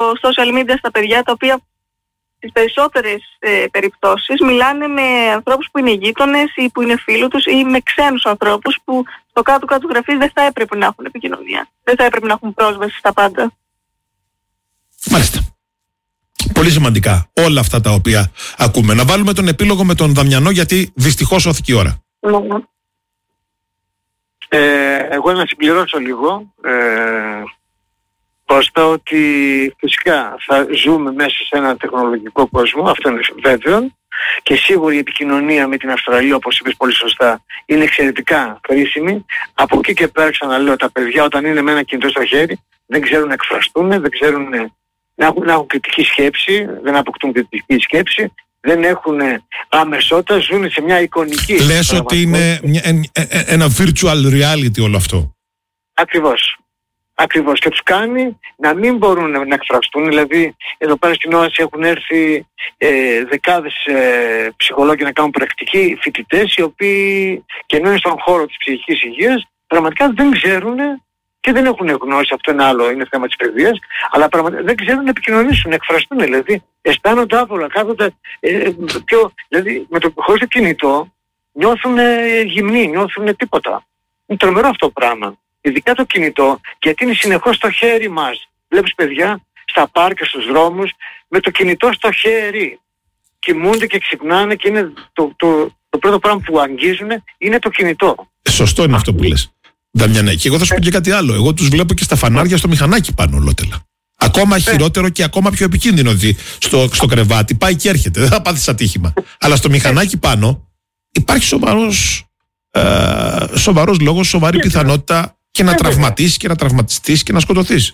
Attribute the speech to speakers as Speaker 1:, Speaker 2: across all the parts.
Speaker 1: social media στα παιδιά, τα οποία στις περισσότερες περιπτώσεις μιλάνε με ανθρώπους που είναι γείτονες ή που είναι φίλοι τους ή με ξένους ανθρώπους που στο κάτω-κάτω του γραφείου δεν θα έπρεπε να έχουν επικοινωνία. Δεν θα έπρεπε να έχουν πρόσβαση στα πάντα.
Speaker 2: Μάλιστα. Πολύ σημαντικά όλα αυτά τα οποία ακούμε. Να βάλουμε τον επίλογο με τον Δαμιανό, γιατί δυστυχώς σώθηκε η ώρα.
Speaker 3: Εγώ να συμπληρώσω λίγο Κώστα, ότι φυσικά θα ζούμε μέσα σε ένα τεχνολογικό κόσμο, αυτό είναι βέβαιο, και σίγουρα η επικοινωνία με την Αυστραλία, όπως είπες πολύ σωστά, είναι εξαιρετικά χρήσιμη. Από εκεί και πέρα, ξαναλέω, τα παιδιά όταν είναι με ένα κινητό στο χέρι δεν ξέρουν να εκφραστούν, δεν ξέρουν να έχουν κριτική σκέψη, δεν αποκτούν κριτική σκέψη, δεν έχουν αμεσότητα, ζουν σε μια εικονική...
Speaker 2: Λες ότι είναι ένα virtual reality όλο αυτό.
Speaker 3: Ακριβώς, και τους κάνει να μην μπορούν να εκφραστούν. Δηλαδή εδώ πέρα στην ΟΑΣ έχουν έρθει δεκάδες ψυχολόγοι να κάνουν πρακτική, φοιτητές οι οποίοι και ενώ είναι στον χώρο της ψυχικής υγείας πραγματικά δεν ξέρουν και δεν έχουν γνώση, αυτό είναι άλλο, είναι θέμα της παιδείας, αλλά πραγματικά δεν ξέρουν να επικοινωνήσουν, να εκφραστούν, δηλαδή αισθάνονται άβολα, κάθονται δηλαδή χωρίς το κινητό νιώθουν γυμνοί, νιώθουν τίποτα. Είναι τρομερό αυτό το πράγμα. Ειδικά το κινητό, γιατί είναι συνεχώς στο χέρι μας. Βλέπεις παιδιά στα πάρκα, στους δρόμους, με το κινητό στο χέρι. Κοιμούνται και ξυπνάνε και είναι το πρώτο πράγμα που αγγίζουν είναι το κινητό. Σωστό
Speaker 2: είναι αυτό που λες, Δαμιανέ. Και εγώ θα σου πω και κάτι άλλο. Εγώ τους βλέπω και στα φανάρια στο μηχανάκι πάνω ολότελα. Ακόμα χειρότερο και ακόμα πιο επικίνδυνο, ότι στο κρεβάτι πάει και έρχεται. Δεν θα πάθεις ατύχημα. Αλλά στο μηχανάκι πάνω υπάρχει σοβαρός λόγος, σοβαρή πιθανότητα και να τραυματίσεις και να τραυματιστείς και να σκοτωθείς.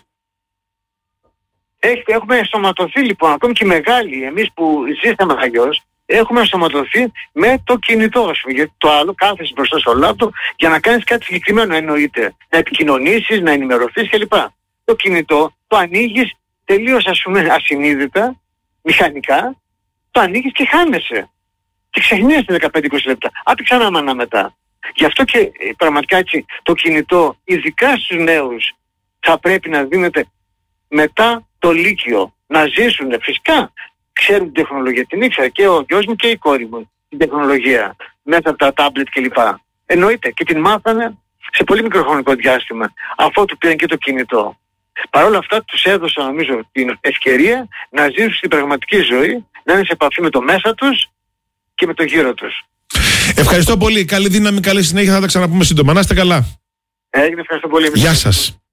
Speaker 3: Έχουμε ενσωματωθεί λοιπόν, ακόμη και οι μεγάλοι, εμείς που ζήσαμε αλλιώς, έχουμε ενσωματωθεί με το κινητό σου. Γιατί το άλλο κάθεσαι μπροστά στο λάπτοπ για να κάνεις κάτι συγκεκριμένο, εννοείται. Να επικοινωνήσεις, να ενημερωθείς κλπ. Το κινητό το ανοίγεις τελείως ασυνείδητα, μηχανικά, το ανοίγεις και χάνεσαι. Και ξεχνιέσαι 15-20 λεπτά. Άντε ξανά μάνα μετά. Γι' αυτό και πραγματικά έτσι το κινητό, ειδικά στους νέους, θα πρέπει να δίνεται μετά το λύκειο. Να ζήσουν, φυσικά ξέρουν την τεχνολογία, την ήξερα και ο γιος μου και η κόρη μου την τεχνολογία μέσα από τα τάμπλετ κλπ. Εννοείται, και την μάθανε σε πολύ μικρό χρονικό διάστημα, αφότου πήραν και το κινητό. Παρ' όλα αυτά τους έδωσα, νομίζω, την ευκαιρία να ζήσουν στην πραγματική ζωή, να είναι σε επαφή με το μέσα τους και με το γύρο τους.
Speaker 2: Ευχαριστώ πολύ. Καλή δύναμη, καλή συνέχεια. Θα τα ξαναπούμε σύντομα. Να είστε καλά.
Speaker 3: Ευχαριστώ πολύ.
Speaker 2: Γεια σας.